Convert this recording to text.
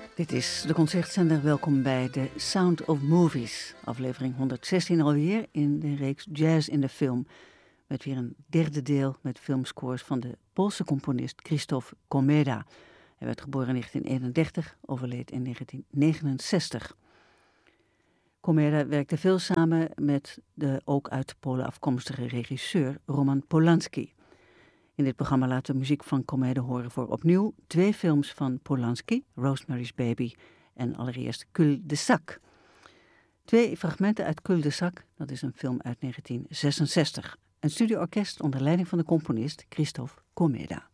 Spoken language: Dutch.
Dit is de Concertzender. Welkom bij The Sound of Movies. Aflevering 116 alweer in de reeks Jazz in de Film. Met weer een derde deel met filmscores van de Poolse componist Krzysztof Komeda. Hij werd geboren in 1931, overleed in 1969. Komeda werkte veel samen met de ook uit Polen afkomstige regisseur Roman Polanski. In dit programma laten we muziek van Komeda horen voor opnieuw 2 films van Polanski, Rosemary's Baby en allereerst Cul-de-sac. 2 fragmenten uit Cul-de-sac, dat is een film uit 1966. Een studioorkest onder leiding van de componist Krzysztof Komeda.